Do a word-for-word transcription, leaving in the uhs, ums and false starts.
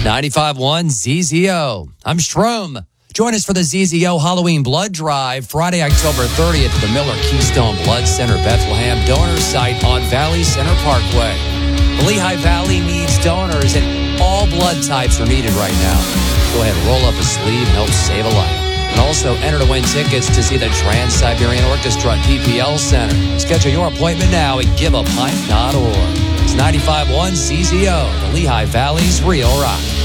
ninety-five point one Z Z O. I'm Strom. Join us for the Z Z O Halloween Blood Drive, Friday, October thirtieth at the Miller Keystone Blood Center, Bethlehem donor site on Valley Center Parkway. The Lehigh Valley needs donors, and all blood types are needed right now. Go ahead and roll up a sleeve and help save a life. And also enter to win tickets to see the Trans-Siberian Orchestra at P P L Center. Schedule your appointment now at give a pint dot org. It's ninety-five point one Z Z O, the Lehigh Valley's real rock.